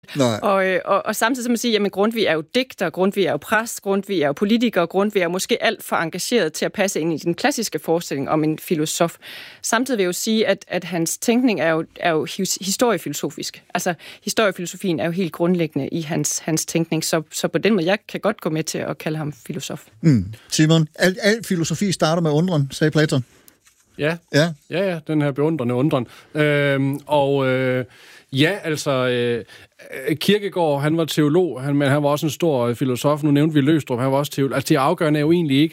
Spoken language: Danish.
Og samtidig så man sige, jamen Grundtvig er jo digter, Grundtvig er jo præst, Grundtvig er jo politiker, Grundtvig er jo måske alt for engageret til at passe ind i den klassiske forestilling om en filosof. Samtidig vil jeg jo sige, at hans tænkning er jo historiefilosofisk. Altså historiefilosofien er jo helt grundlæggende i hans tænkning, så på den måde, jeg kan godt gå med til at kalde ham filosof. Simon, al filosofi starter med undren, sagde Platon. Ja, den her beundrende undren. Kierkegaard, han var teolog, men han var også en stor filosof. Nu nævnte vi Løgstrup, han var også teolog. Altså, det afgørende er jo egentlig ikke,